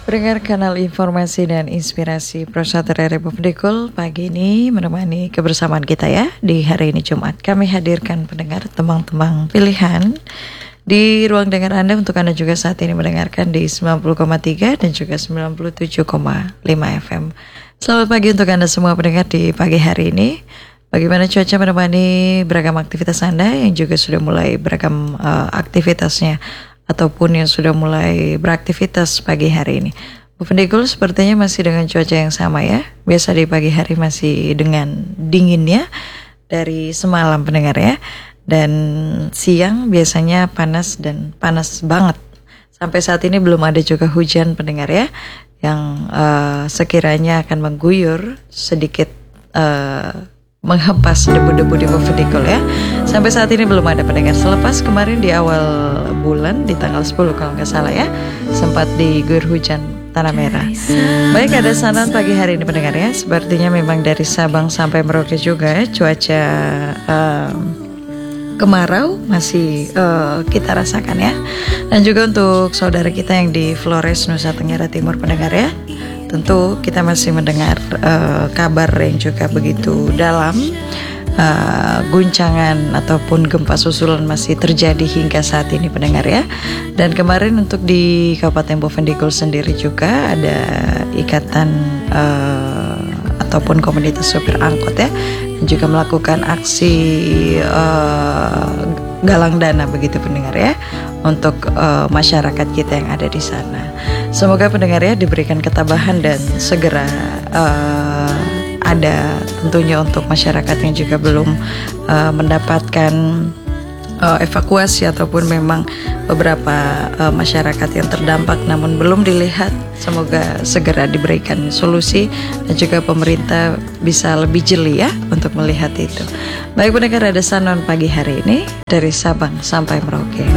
Pendengar kanal informasi dan inspirasi Prosatria Republikul, pagi ini menemani kebersamaan kita ya. Di hari ini Jumat kami hadirkan pendengar tembang-tembang pilihan di ruang dengar Anda untuk Anda juga saat ini mendengarkan di 90,3 dan juga 97,5 FM. Selamat pagi untuk Anda semua pendengar di pagi hari ini. Bagaimana cuaca menemani beragam aktivitas Anda yang juga sudah mulai beragam aktivitasnya ataupun yang sudah mulai beraktivitas pagi hari ini. Bu Pendikul sepertinya masih dengan cuaca yang sama ya. Biasa di pagi hari masih dengan dinginnya dari semalam pendengar ya. Dan siang biasanya panas dan panas banget. Sampai saat ini belum ada juga hujan pendengar ya, yang sekiranya akan mengguyur sedikit menghempas debu-debu di Bu Pendikul ya. Sampai saat ini belum ada pendengar. Selepas kemarin di awal bulan di tanggal 10 kalau nggak salah ya, sempat diguyur hujan tanah merah. Baik, ada sanan pagi hari ini pendengar ya. Sepertinya memang dari Sabang sampai Merauke juga ya, cuaca kemarau masih kita rasakan ya. Dan juga untuk saudara kita yang di Flores, Nusa Tenggara Timur pendengar ya, tentu kita masih mendengar kabar yang juga begitu dalam. Guncangan ataupun gempa susulan masih terjadi hingga saat ini pendengar ya. Dan kemarin untuk di Kabupaten Bovendigul sendiri juga ada ikatan ataupun komunitas sopir angkot ya, juga melakukan aksi galang dana begitu pendengar ya, untuk masyarakat kita yang ada di sana. Semoga pendengar ya diberikan ketabahan dan segera ada tentunya untuk masyarakat yang juga belum mendapatkan evakuasi ataupun memang beberapa masyarakat yang terdampak namun belum dilihat. Semoga segera diberikan solusi dan juga pemerintah bisa lebih jeli ya untuk melihat itu. Baik pendengar, ada sanon pagi hari ini dari Sabang sampai Merauke.